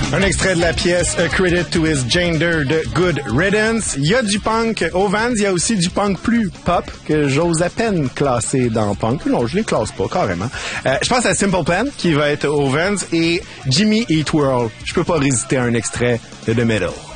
Un extrait de la pièce A Credit to His Gender de Good Riddance. Il y a du punk au Vans, il y a aussi du punk plus pop que j'ose à peine classer dans punk. Non, je les classe pas carrément. Je pense à Simple Plan qui va être au Vans et Jimmy Eat World. Je peux pas résister à un extrait de The Middle.